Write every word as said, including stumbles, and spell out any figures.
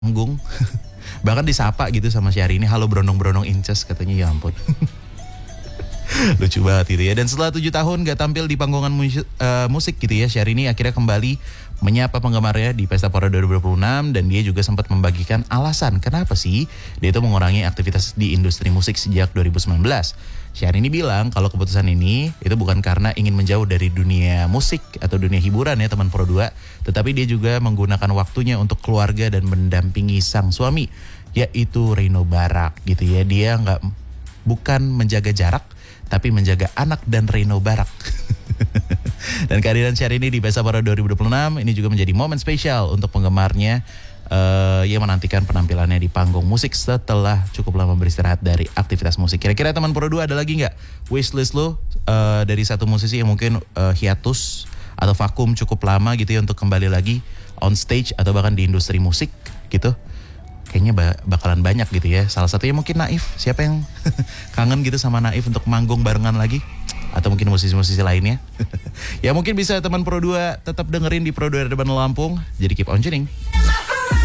Panggung. Bahkan disapa gitu sama Syahrini, halo berondong-berondong inces katanya, ya ampun. Lucu banget gitu ya. Dan setelah tujuh tahun gak tampil di panggungan musik, uh, musik gitu ya, Syahrini akhirnya kembali menyapa penggemarnya di Pesta Pora dua ribu dua puluh enam. Dan dia juga sempat membagikan alasan kenapa sih dia itu mengurangi aktivitas di industri musik sejak dua ribu sembilan belas. Syahrini bilang kalau keputusan ini itu bukan karena ingin menjauh dari dunia musik atau dunia hiburan ya teman Pro dua, tetapi dia juga menggunakan waktunya untuk keluarga dan mendampingi sang suami, yaitu Reno Barak gitu ya. Dia nggak bukan menjaga jarak, tapi menjaga anak dan Reno Barak. Dan kehadiran Syahrini di Pesta Pora dua ribu dua puluh enam ini juga menjadi momen spesial untuk penggemarnya uh, yang menantikan penampilannya di panggung musik setelah cukup lama beristirahat dari aktivitas musik. Kira-kira teman Pro dua ada lagi nggak wishlist lo uh, dari satu musisi yang mungkin uh, hiatus atau vakum cukup lama gitu ya untuk kembali lagi on stage atau bahkan di industri musik gitu? Kayaknya bakalan banyak gitu ya. Salah satunya mungkin Naif. Siapa yang kangen gitu sama Naif untuk manggung barengan lagi? Atau mungkin musisi-musisi lainnya. Ya mungkin bisa teman Pro dua tetap dengerin di Pro dua Depan Lampung. Jadi keep on tuning.